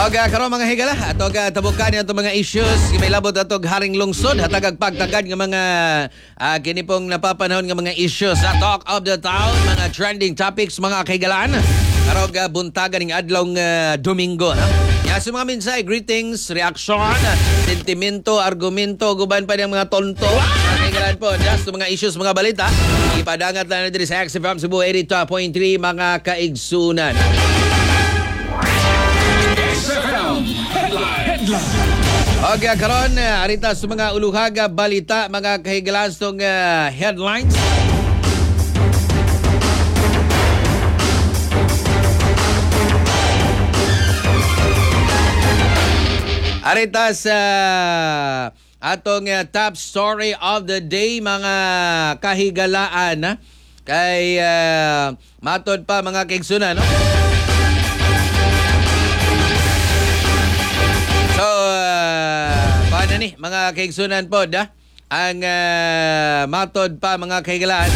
Karon mga higala, atog tabukan niya itong mga issues may labot atog haring lungsod hatag pagtagad ng mga kini pong napapanahon ng mga issues sa Talk of the Town, mga trending topics mga kahigalaan. Karong buntagan ng adlaw Domingo. Ya sa mga minsay, greetings, reaction, sentimento, argumento, guban pa ng mga tonto. Mga kahigalaan po, just mga issues, mga balita. Ipadangat na dito sa XFM Cebu 82.3 mga kaigsunan. Okay, karon arita sa mga uluhaga balita mga kahigalaan tong headlines. Arita sa atong top story of the day mga kahigalaan kay matod pa mga kaigsunan, no? So, paano ni mga kaigsunan po, ang matod pa mga kahigalaan.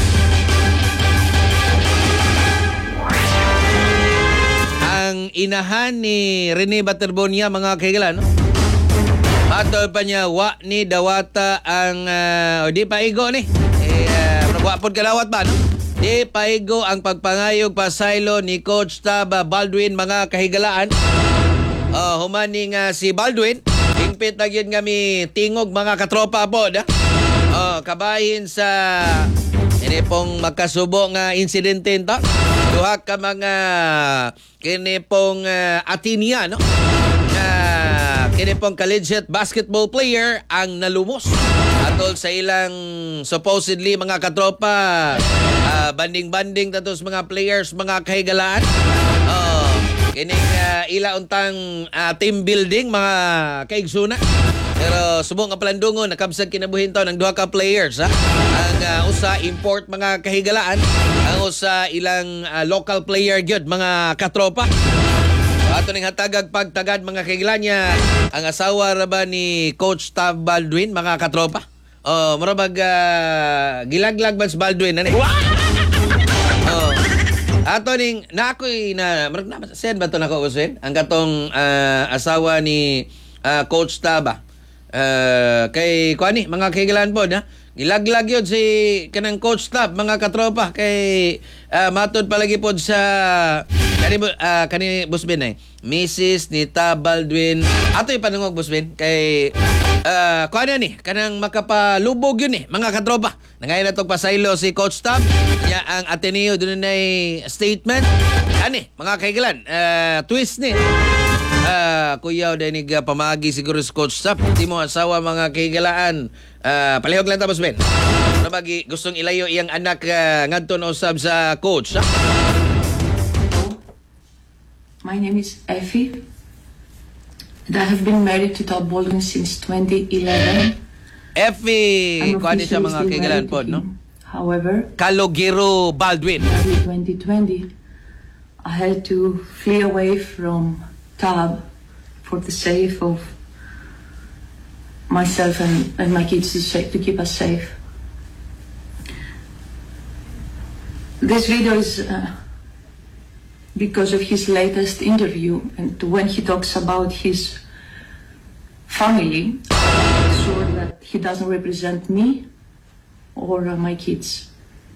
Ang inahan ni Rene Baterbonia mga kahigalaan, no? Matod pa niya, wa ni dawata ang, di paigo ni. Wapod kalawat ba, no? Di paigo ang pagpangayog pasaylo ni Coach Tab Baldwin mga kahigalaan. Humaning si Baldwin, hingpit na yun kami tingog mga katropa po. Kabahin sa ini pong magkasubo nga insidente ito. Duha ka mga kini pong Atinia, no? Kini pong collegiate basketball player ang nalumos atol sa ilang supposedly mga katropa banding-banding tatos mga players mga kahigalaan. Kining ila untang team building mga kaigsunan. Pero subong nga palandungon nakabsag kinabuhin taon ng duha ka players, ha? Ang usa import mga kahigalaan, ang usa ilang local player gyud mga katropa. Ato ning hatagag pagtagad mga kahigalaan niya ang asawa ra ba ni Coach Tab Baldwin mga katropa. Murabag gilaglag ba si Baldwin ani? Ato ning nakoy na send ba to nako usin ang katong asawa ni Coach Taba kay kuani mga kahigalaan po na gilaglag yun si kanang Coach Tab mga katropa kay matod palagi pod sa kani Busbin ay Mrs. ni Tab Baldwin ato ipanungog Busbin kay kuani ni kanang makapalubog yun mga katropa nangayon na itong pasaylo si Coach Tab niya ang Ateneo doon na statement ani mga kahigalan twist ni kuyaw dahil pamagi siguro si Coach Tab di mo asawa mga kahigalaan palihog lang tapos Ben nabagi gustong ilayo iyang anak ngadto na usab sa coach ha? My name is Effie and I have been married to Tab Baldwin since 2011. Effie, kuha siya mga kahigalaan po, no? However, Calogero Baldwin. In 2020, I had to flee away from Tab for the sake of myself and my kids to keep us safe. This video is because of his latest interview and when he talks about his family, sure that he doesn't represent me or my kids.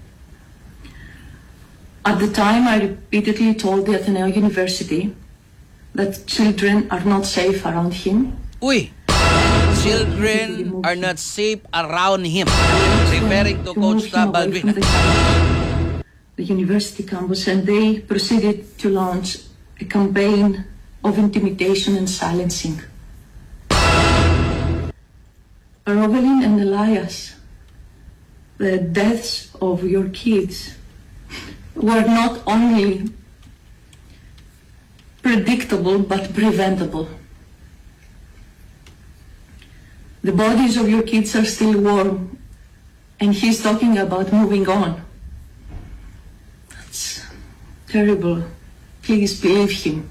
At the time, I repeatedly told the Ateneo University that children are not safe around him. Uy! Children are not safe around him. Referring to Coach Tab Baldwin. The university campus, and they proceeded to launch a campaign of intimidation and silencing. Rovelyn and Elias, the deaths of your kids were not only predictable but preventable. The bodies of your kids are still warm, and he's talking about moving on. Terrible. Please believe him.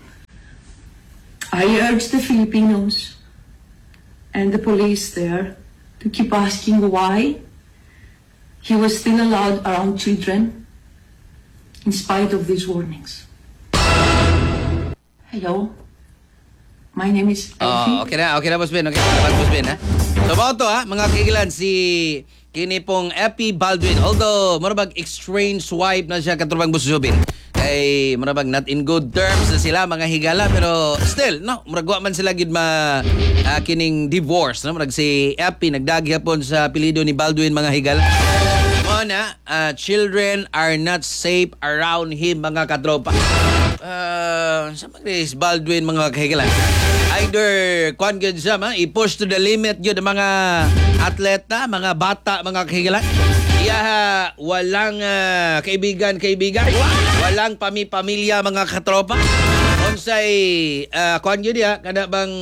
I urge the Filipinos and the police there to keep asking why he was still allowed around children in spite of these warnings. Hello? My name is Elfie. Okay na, Boss Ben. Okay na, Boss Ben, ha? So, mga to, ha? Mga kaigilan, si kini pong Epi Baldwin. Although, marabag exchange wife na siya katrubang Boss Jobin. Kay, marabag not in good terms na sila, mga higala. Pero, still, no? Maragwa man sila gid kining divorce, no? Marag si Epi, nagdagi hapon sa apelido ni Baldwin, mga higala. Muna, children are not safe around him, mga katropa. Sa mga Baldwin, mga kahigalan, either kuan gyud siya i-push to the limit gyud ang mga atleta, mga bata, mga kahigalan. Walang kaibigan, walang pamilya, mga katropa. Unsay kuan gyud kada bang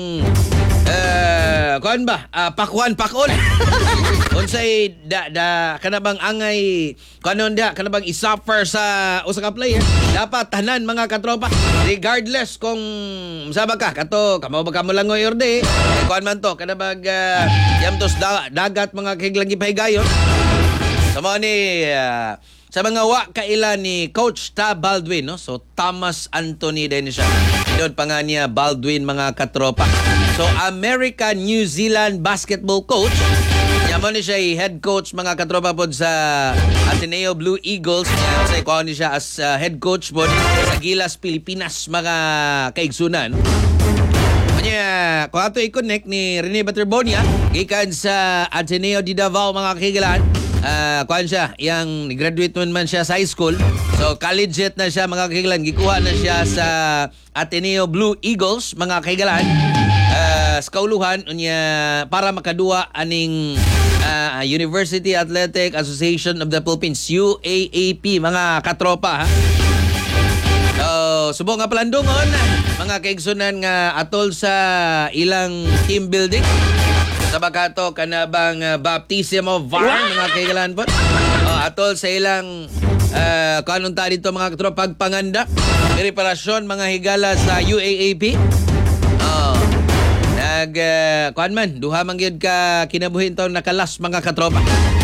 kuan ba? Pakon. Unsay kana bang angay kanon kana bang isuffer sa usa ka player, dapat tanan, mga katropa, regardless kung saba ka kato kamo ba kamo langoy or di, kuan man to kana bang yamtos dagat, mga kiglang gipahigayon sa mga ni sa mga kaila ni Coach Ta Baldwin, no? So Thomas Anthony din siya. Doon pa nga niya Baldwin, mga katropa. So American New Zealand basketball coach. Yaman ni siya head coach, mga katropa po sa Ateneo Blue Eagles. Sa ikuha ni siya as head coach po sa Gilas, Pilipinas, mga kaigsunan. Kanya, kung ato i-connect ni Rene Baterbonia, ikan sa Ateneo di Davao, mga kahigalan. Kuhan siya, yung graduate man siya sa high school. So, collegiate na siya, mga kahigalan. Gikuha na siya sa Ateneo Blue Eagles, mga kahigalan. Sa kauluhan, para makaduwa aning University Athletic Association of the Philippines, UAAP, mga katropa, ha? So, subo nga palandungon, mga kaigsunan nga atol sa ilang team building. Sa bakato, kanabang baptism of fire, mga kaigalan po. Atol sa ilang kanong ta dito, mga katropa, pagpanganda, preparasyon, mga higala sa UAAP. Kuan man, duha man gyud ka kinabuhin taon nakalas, mga katropa.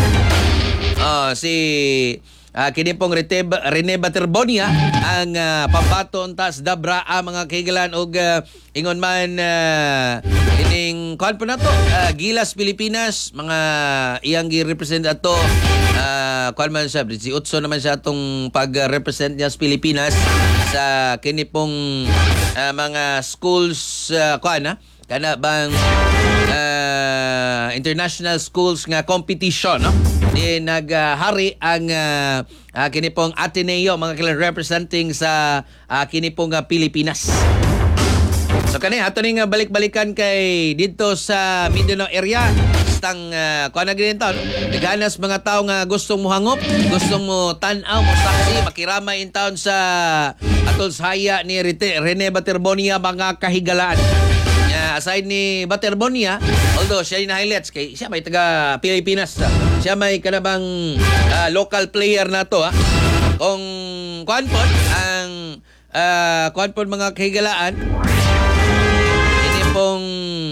Si kini pong Rene Baterbonia ang pambaton tas Dabraa, mga kaigalan, og ingon man ining kuan po na to, Gilas, Pilipinas, mga iyang gi-represent ato, kuan man siya, si Utso naman siya atong pag-represent niya sa Pilipinas sa kini pong mga schools, kuan kana bang international schools nga competition, no? Di naghari ang kini pong Ateneo, mga kailan representing sa kini pong Pilipinas. So kani ato ning balik-balikan kay dito sa Mindanao area, stang kuan na gid taon. Naghanas mga tao nga gustong mohangop, gustong mo tan-aw, mo saksi, makiramay in town sa atol saya ni Rene Baterbonia, mga kahigalaan. Aside ni Baterbonia, although siya yung highlights kay siya may taga Pilipinas, siya may kanabang local player na to, ha? Kung kuan po ang kuan po, mga kahigalaan, ini pong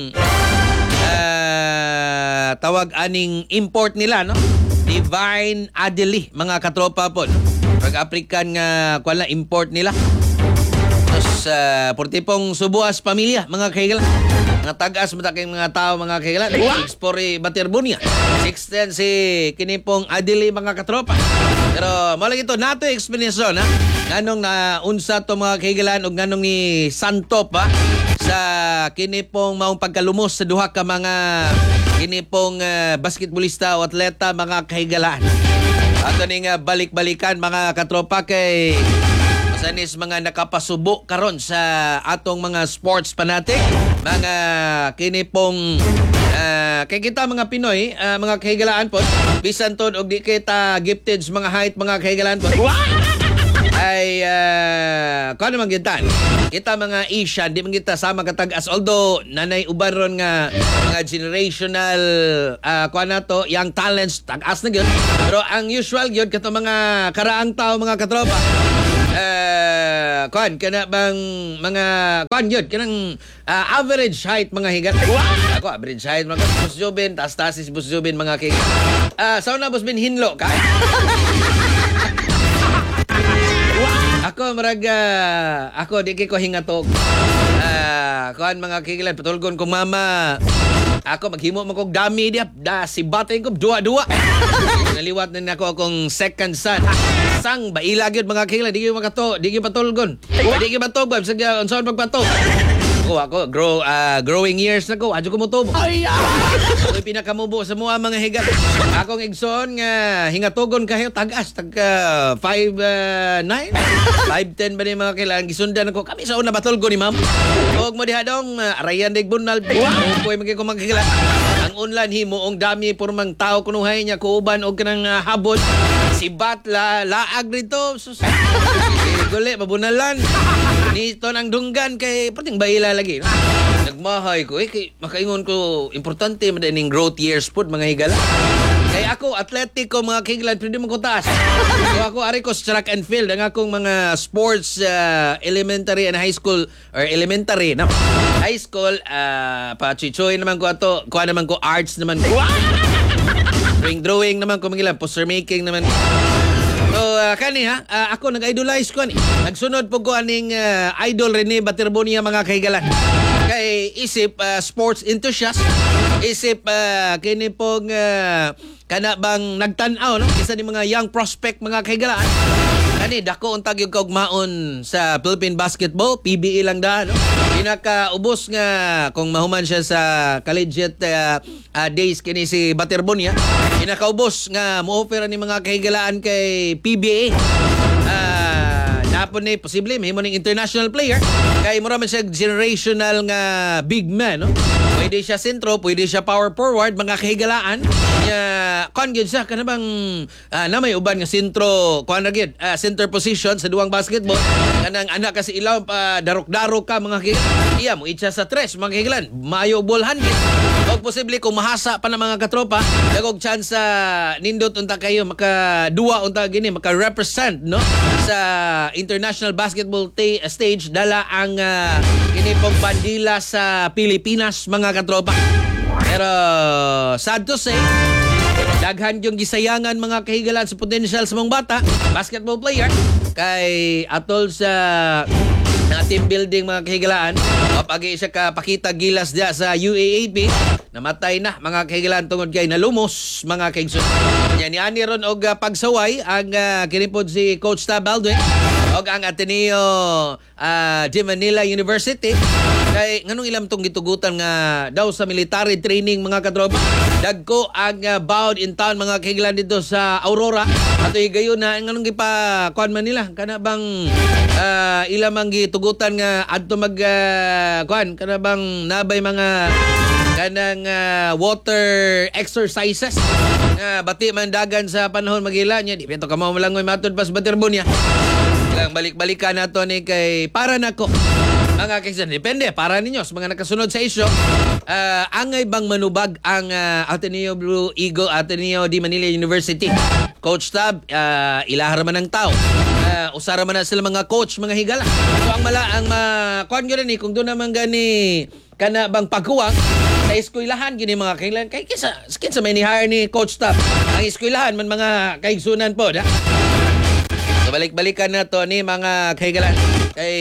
tawag aning import nila, no? Divine Adeli, mga katropa po, no? Pag-African nga kuan la import nila. Tapos portipong subuas pamilya, mga kahigalan. Mga tagas mataking mga tao, mga kahigalan. 6'4" Baterbonia. 6'10" si kinipong Adili, mga katropa. Pero malang ito, nato explanation, ha? Nganong na unsa to, mga kahigalan, o nganong ni Santop, ha? Sa kinipong maong pagkalumos sa duha ka mga kinipong basketballista o atleta, mga kahigalan. Ato ning balik-balikan, mga katropa, kay sanis mga nakapasubo karon sa atong mga sports fanatic, mga kinipong kay kita mga Pinoy, mga kahigalaan po, bisan tod og di kita gifted sa mga height, mga kahigalaan po, ay kung naman kita mga Asian, di man kita sama katag-as, although nanay uban ron nga mga generational kuan na to, young talents, tag-as na gyud, pero ang usual gyud kato mga karaang tao, mga katropa, kuan kana bang mga kuan gyud kanang average height, mga higat. Ako average height, mga Boss Jobin, taas-taas si Boss Jobin, mga kay sa una Boss Bin hinlo ka. ako ako di kay ko hingatog. Kuan mga kikilan patulgon kong mama. Ako maghimo man kog dami dia da si batay ko duwa-duwa. Naliwat na nako akong second son. Sang baila gyud mga kikilan di gyud di gyud patulgon. Di gyud matog sa unsaon pagpatog. Ako growing years na ko adyo ko motubo. Ako'y pinakamubo sa mga higat. Akong igsoon nga hingatogon kayo tagas tag 5'9", 5'10" ba ni mga kailangan gisundan ako kami sa una batulgo ni ma'am. Huwag mo diha dong arayan dig bunal. Huwag magiging ko magkikila. Ang unlan himo ang dami purmang tao kunuhay niya kuuban og kanang habon. Si Batla laag rito. Sus. Guli mabunalan. Nito ang dunggan kay pating baila lagi. No? Nagmahay ko kay makaingon ko importante man dining growth years pud mga higala. Kay ako athletic ko mga kiglan pwede mo ko taas. So ako ari ko sa track and field ang akong mga sports elementary and high school or elementary na high school pa-chichoy naman ko ato kuha naman ko arts naman ko. Drawing naman ko mga poster making naman. So, ako nag-idolize ko ni. Nagsunod po ko aning idol Rene Baterbonia mga kaigalan. Kay isip sports enthusiast, isip kini pong kana bang nagtan-aw no? Isa ni mga young prospect mga kaigalan. Kani dako untag yung kaugmaon sa Philippine basketball, PBA lang da no. Pinakaubos nga kung mahuman siya sa collegiate days kini si Baterbonia. Pinakaubos nga mo-offer ni mga kahigalaan kay PBA. Napon ni posible mahimo ning international player kay mura man siya generational nga big man no. Pwede siya sentro, pwede siya power forward mga kahigalaan. Kon gyud siya kanabang na may uban nga sentro kuan ra gyud center position sa duwang basketball kanang anak kasi ilaw pa darok-darok ka mga kahigalaan. Iya mo itsa sa tres mga kahigalaan. Maayo ball handling. Og posible kung mahasa pa ng mga katropa, dagog chance sa nindot unta kayo makaduwa unta gini maka-represent no sa international basketball stage dala ang kini pong bandila sa Pilipinas mga katropa. Pero sad to say, daghan yung gisayangan mga kahigalan sa potential sa mga bata, basketball player kay atol sa team building mga kahigalaan. Kapag siya kapakita gilas dia sa UAAP, namatay na mga kahigalaan tungod kay nalumos mga kaigsoon. Yan ni ron og pagsaway ang kinipod si Coach Tab Baldwin og ang Ateneo de Manila University kay nganong ilang tong gitugutan nga daw sa military training mga katropa. Dagko ang bound in town mga kahigalaan dito sa Aurora. Ato higayon na nganong gipa kuan man nila kana bang ilamang gitugutan nga adto mag kuan kana bang nabay mga kanang water exercises bati man dagan sa panahon magila niya di pito kamo malangoy matud pas Baterbonia lang balik-balikan nato ni kay para nako mga kaisan depende para ninyo sa mga nakasunod sa isyo angay bang manubag ang Ateneo Blue Eagle Ateneo de Manila University Coach Tab ilahar man ang tao usara man na sila mga coach mga higala so ang kuan gyud ni kung do naman gani kana bang pagkuwang sa eskwelahan gini mga kailan kay kinsa may ni-hire ni Coach Tab ang eskwelahan man mga kaigsunan po da so balik-balikan na to ni mga kaigalan kay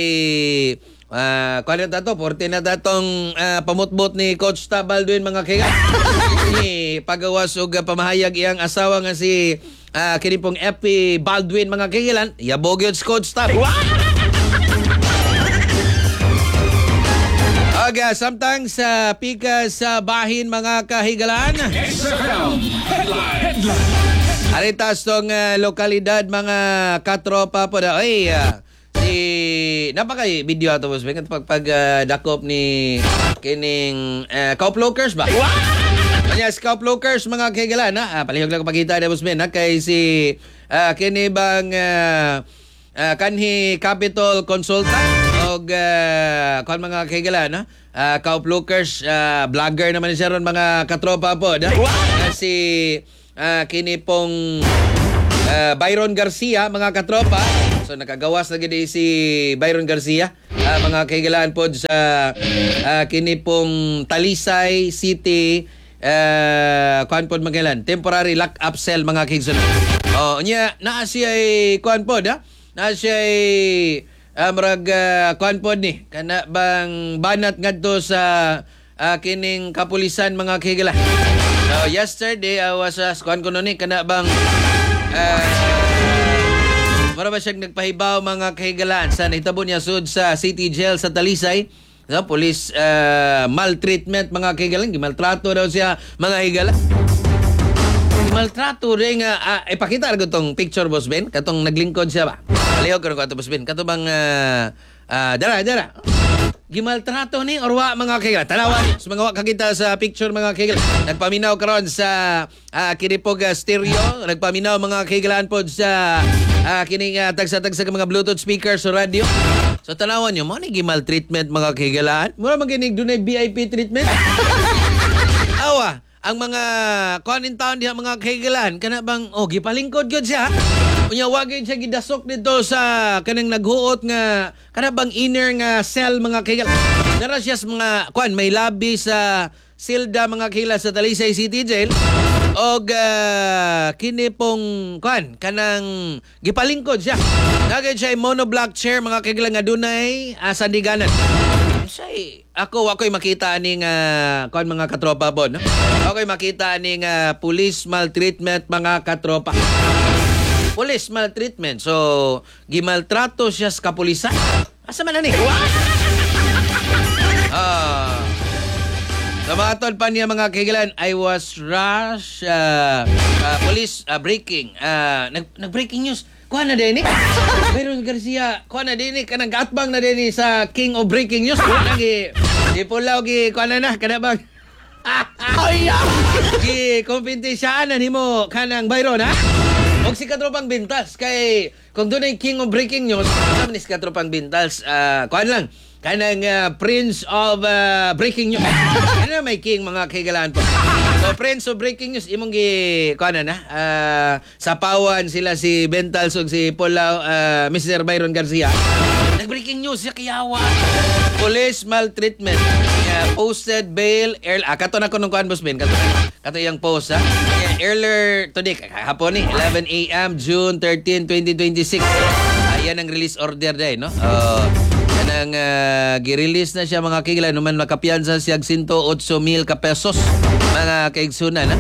kuan na to 40 na datong pamutbot ni Coach Tab Baldwin mga kaigalan ni pagawas og pamahayag iyang asawa nga si kini pong Epi Baldwin mga kaigalan yabog yun si Coach Tab samtang sa pika sa bahin mga kahigalan. Aritas tong lokalidad mga katropa po da. Ay, si napakay video ato boss pag dakop ni kining Cowplokers ba? Kanya Cowplokers mga kahigalan ha. Palihog lang pagkita na boss na kay si kini bang kanhi Capital Consultant og kon mga kahigalan ha. Cowplokers vlogger naman siya ron mga katropa po da. Si kini pong Byron Garcia mga katropa. So nakagawas na gid si Byron Garcia mga kahigalan po sa kini pong Talisay City kuan po magalan temporary lock up cell mga kaigsoon. Oh nya naa siya kuan po da na siya'y murag kuan pod ni kana bang banat ngadto sa kining kapulisan mga kahigala. So yesterday I was kuan ko ni kana bang para ba siyang nagpahibaw mga kahigalaan sa nahitabo niya sud sa City Jail sa Talisay. So, police maltreatment mga kahigalaan, gimaltrato daw siya mga higala. Maltrato rin nga ipakita ra tong picture boss Ben katong naglingkod siya ba alihog ko ato boss Ben kato bang dara gimaltrato ni orwa mga kaigal tanawan sa mga wa kakita sa picture mga kaigal nagpaminaw karon sa kinipog stereo nagpaminaw mga kaigalan pod sa kining tagsa-tagsa ka mga bluetooth speaker sa radio so tanawan nyo mo ni gimaltreatment mga kaigalan mura maginig dunay VIP treatment awa ang mga kuan in town diha mga kahigalan kana bang gipalingkod gyud siya unya wa gyud siya gidasok dito sa kanang naghuot nga kana bang inner nga cell mga kahigalan dara siya sa mga kuan may labi sa silda mga kahigalan sa Talisay City Jail og kini pong kuan kanang gipalingkod siya kagay siya monoblock chair mga kahigalan nga dunay sandiganan say ako'y makita ning kuan mga katropa po no ako'y makita ning police maltreatment mga katropa police maltreatment so gimaltrato siya sa kapulisan asa man ani Tumatod pa niya mga kahigalan, I was rushed, police breaking, nag-breaking news. Kuha na din Byron Garcia, kuha na din kanang gatbang na din sa King of Breaking News. Lagi, di pulaw, kuha na kanabang. Gi, kompetensyaan na mo kanang Byron, ha? Og si Katropang Bintals, kay kung doon ay King of Breaking News, naman si Katropang Bintals, kuha lang. Kanang Prince of Breaking News. Ano may king mga kaigalaan po. So Prince of Breaking News imong kuana na sapawan sila si Bentals ug si Pulaw Mr. Byron Garcia. Nag-breaking news siya kayawa. Police maltreatment. Posted bail kato na ko nung kuan boss Ben kato yang post ha. Earlier today hapon ni 11 AM June 13, 2026. Ayan ang release order day no. Nang girelease na siya mga kaigalan naman makapiyansa siya 108,000 ka pesos mga kaigsunan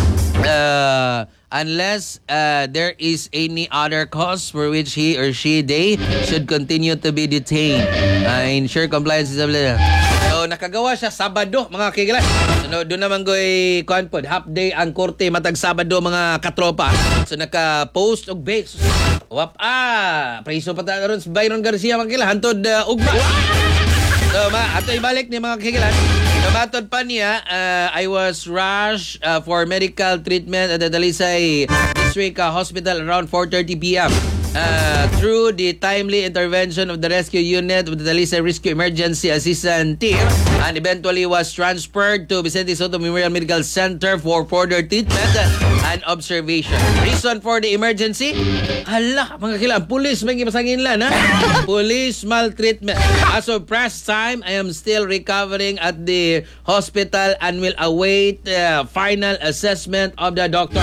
unless there is any other cause for which he or they should continue to be detained ensure compliance is so nakagawa siya Sabado mga kaigalan so doon naman goy konpod half day ang korte matag Sabado mga katropa so naka-post og bail wap preso pa ron si Byron Garcia mga kailan hantod ugma so ato ibalik ni mga kailan Tumatod pa niya, I was rushed for medical treatment at the Talisay District Hospital around 4:30 p.m. Through the timely intervention of the rescue unit of the Talisay Rescue Emergency Assistance Team and eventually was transferred to Vicente Soto Memorial Medical Center for further treatment and observation. Reason for the emergency? Hala, mga kilang, police may gipasangin lang, ha? Police maltreatment. As of press time, I am still recovering at the hospital and will await final assessment of the doctor.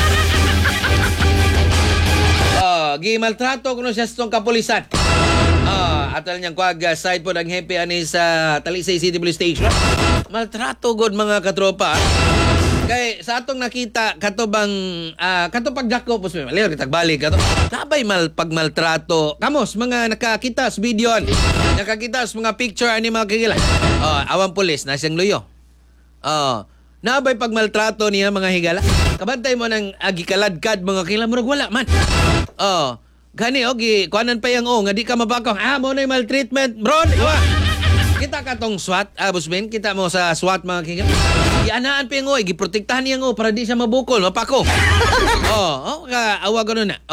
Gimaltrato kuno siya sa kapulisan. Atal niyang kuwag side po ng hepe ani sa Talisay City Police Station. Maltrato god mga katropa. Kay sa atong nakita katubang katupagdako pus leer kitag balik kato. Labay pagmaltrato. Kamos mga nakakita sa video nakakita sa mga picture ani mga kagila. Awang pulis na siyang luyo. Nabay pagmaltrato niya mga higala. Kabantay mo ng agikaladkad mga kagila murag wala man. Gani kuanan pa yang nga di ka mabakaw. Mo na maltreatment, bro. Kita ka tong SWAT, busmen, kita mo sa SWAT mga kagila. Gianaan pa yung giprotektahan niya para di siya mabukol, mapako. Awa gano'n na.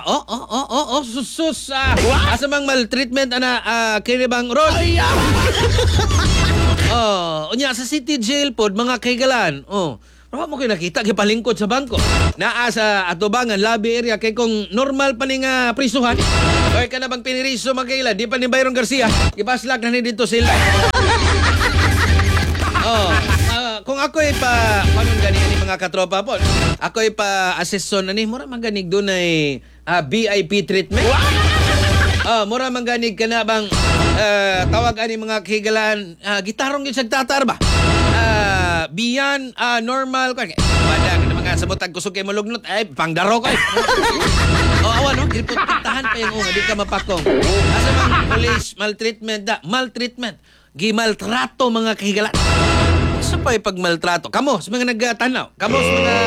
Sus. Asa bang maltreatment kini bang road? Unya sa City Jail pod mga kaigalan. Pero mo kayo nakita, gipalingkod sa bangko. Naa sa atubangan, lobby area, kay kung normal pa ni nga prisuhan, kaya ka na bang piniriso magkaila, di pa ni Byron Garcia, ipaslak na ni dito sila. Kung ako'y paano ganyan ni mga katropa po, ako'y pa-assesson na ni, mura maganig doon ay VIP treatment. Mura man ganig ka na bang tawag ani mga kahigalan, gitarong yun sa tatar ba? Biyan, normal ko. Bada ka na mga sabotag kusog kay malugnot. Ay, pangdaro ko eh. Awan, no? Pintahan pa yung di ka mapakong. Asa mang police maltreatment da? Maltreatment. Gimaltrato mga kahigalan. Asa pa yung pagmaltrato? Kamo, sa mga nagtanaw. Kamo sa mga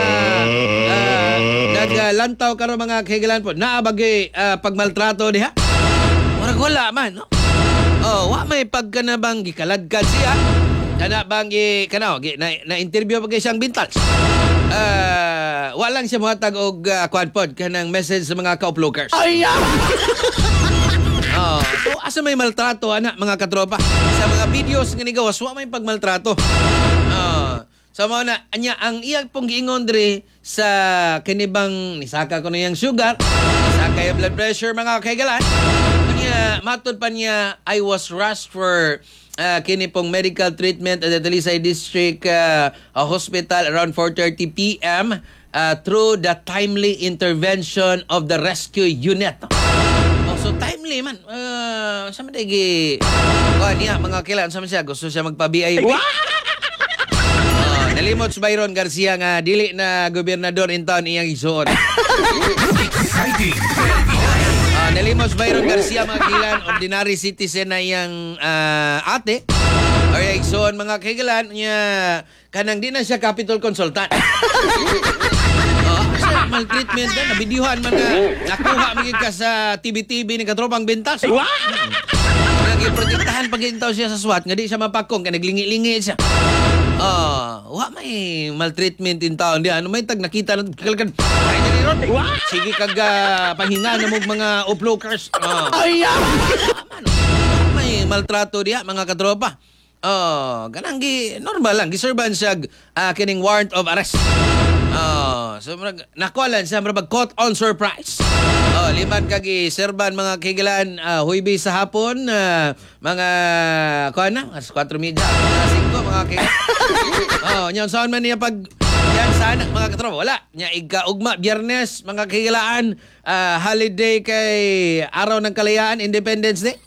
naglantaw ka rin mga kahigalan po. Naabagay pagmaltrato diha? Wala man, no? Wa may pagkanabang gikaladkad siya. Kana bang na-interview pa kay siyang bintals. Walang siya muhatag og quadpod kanang message sa mga ka-uplookers. So asa may maltrato ana mga katropa sa mga videos nga nigawas wa may pagmaltrato. So mao na anya ang iyang pong giingon diri sa kinibang nisaka ko na yang sugar, nisaka yung blood pressure mga kaigalan. Kanya matod pa niya I was rushed for kini pong medical treatment at the Talisay District Hospital around 4:30 p.m. Through the timely intervention of the rescue unit. So timely man. Sa man digi niya mga kailan sa man siya gusto siya magpa-BIP. Nalimot si Byron Garcia nga dili na gobernador in town iyang isuon. Nalimos Byron Garcia mga kilan, ordinary citizen na iyang ate. Or igsoon mga kilan niya kanang di na siya capital consultant. Maltreatment na nabidyuhan man nga nakuha magig ka sa TV-TV ni katropang bentas. Nagiprotektahan pagintaw siya sa SWAT nga di siya mapakong kaya naglingi-lingi siya. Wa may maltreatment in town di ano may tag nakita na kalkan. Sige kag pahinga na mo mga uplookers. May maltrato diha mga katropa. Kanang normal lang giserban siya kining warrant of arrest. So nakualan siya marabag caught on surprise. Liman kagi serban mga kigilan huybi sa hapon mga kuan na 4:30 5 mga kigilan. Nyon saan man niya pag yan sana mga katropa wala nya igkaugma Biyernes mga kigilaan holiday kay araw ng kalayaan Independence Day.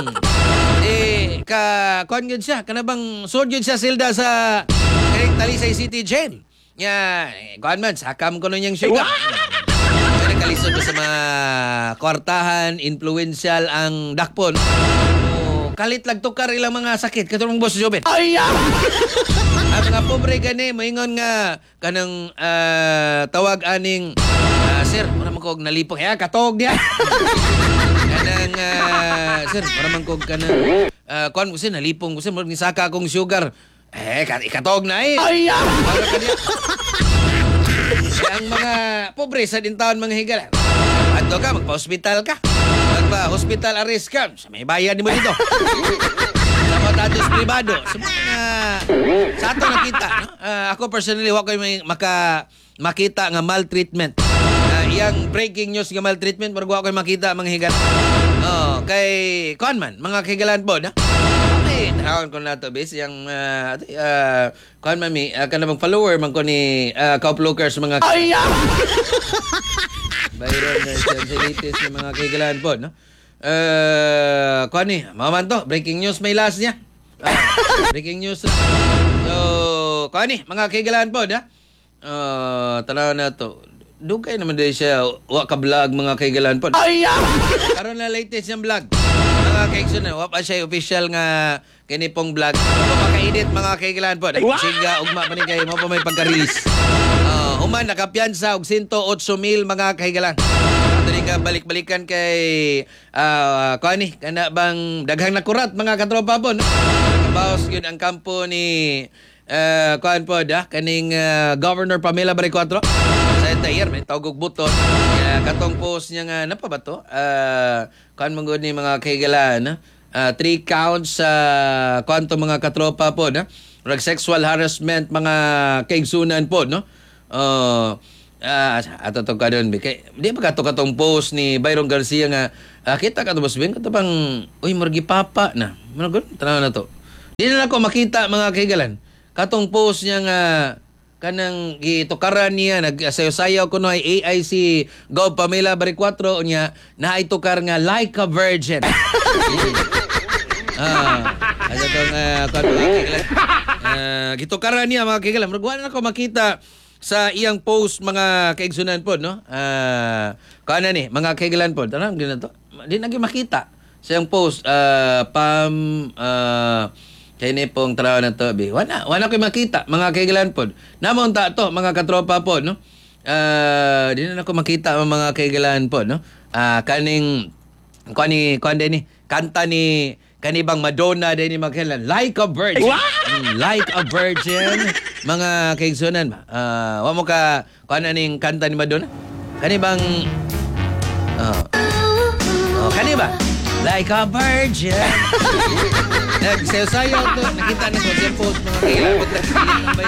Kuan gyud siya kanabang sud gyud siya silda sa Talisay City Jail. Kuan man sakam ko nun yung sugar. Kalisod ko sa mga kwartahan, influential ang dakpon. Kalit lang tukar ilang mga sakit. Katulong Boss Joben. Ang mga pobre gani, maingon nga kanang tawag aning sir, wala man kog nalipong. Katog diya. Kanang sir, wala man kog kanang kuan ko sin nalipong ko sin nisaka akong sugar. Ikatog na Para ka diya. Ang mga pobre sa dintaon mga higalan. Ato ka, magpa-hospital ka. Magpa-hospital arrest ka. May bayad mo dito. Sa mga tatos privado. Sa ato nakita. No? Ako personally, wako may makita nga maltreatment. Iyang breaking news nga maltreatment, pero wako makita mga higalan. Kay kuan man, mga higalan po. Na? Taon ko na to bis yung kuan mami kanang follower man ko ni ka-uplookers mga Byron Garcia ng mga kaigalan po no kuan ni maman to breaking news may last niya breaking news so kuan ni mga kaigalan po na tanaw na to dugay naman din siya wa ka vlog mga kaigalan po karon na latest yung vlog mga kaigsoon na wa pa siya official nga kini pong vlog makaedit mga kaigalan po siga ugma pa ni kay mo pa may pagka-release human nakapiyansa og 108,000 mga kaigalan ato ni ka balik-balikan kay kuan ni kana bang daghang nakurat mga katropa po no? Nakabawas yun ang kampo ni kuan po kaning Governor Pamela Barricuatro sa entire may tawag og buton katong post niya nga napa ba to kuan mo ni mga kaigalan 3 counts sa kwanto mga katropa po na sexual harassment mga kaigsunan po no ato to kadon di ba katong post ni Byron Garcia nga kita ka to boss Ben kato bang uy murgi papa na mano tanaw na to di na ako makita mga kaigalan katong post niya nga kanang gitukaran niya nagsayaw-sayaw kuno ay AI si Gov Pamela Baricuatro niya na itukar nga like a virgin. Ano tong gitukaran niya mga kaigalan. Murag na ko makita sa iyang post mga kaigsunan po, no? Kana ni mga kaigalan po. Tanang din na to. Di nagi makita sa iyang post kaya ni pong trabaho na to, bi. Wala ko makita, mga kaigalan po. Namon ta to, mga katropa po, no? Di na ako makita ang mga kaigalan po, no? Kaning, kanta ni kanibang Madonna din ni mga Like a Virgin. Like a Virgin. Mga kaigsunan ba? Wa mo ka, ning kanta ni Madonna? Kanibang, kaniba? Like a virgin. Nagsayaw-sayaw to. Nakita na ko sa post mga kailangan.